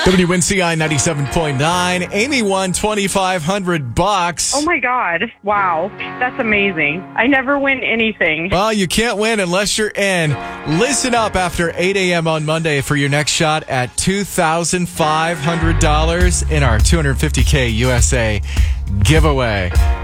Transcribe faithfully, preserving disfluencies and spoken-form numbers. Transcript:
W N C I ninety-seven point nine. Amy won twenty-five hundred bucks. Oh my God. Wow. That's amazing. I never win anything. Well, you can't win unless you're in. Listen up after eight a.m. on Monday for your next shot at two thousand five hundred dollars in our two hundred fifty K U S A giveaway.